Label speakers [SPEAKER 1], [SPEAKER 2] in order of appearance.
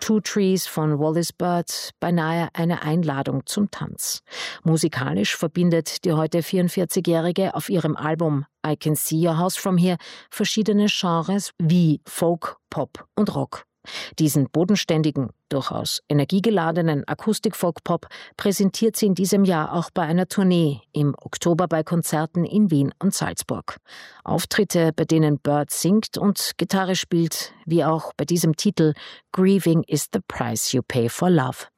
[SPEAKER 1] Two Trees von Wallis Bird beinahe eine Einladung zum Tanz. Musikalisch verbindet die heute 44-Jährige auf ihrem Album I Can See Your House From Here verschiedene Genres wie Folk, Pop und Rock. Diesen bodenständigen, durchaus energiegeladenen Akustik-Folk-Pop präsentiert sie in diesem Jahr auch bei einer Tournee im Oktober bei Konzerten in Wien und Salzburg. Auftritte, bei denen Bird singt und Gitarre spielt, wie auch bei diesem Titel Grieving is the Price You Pay for Love.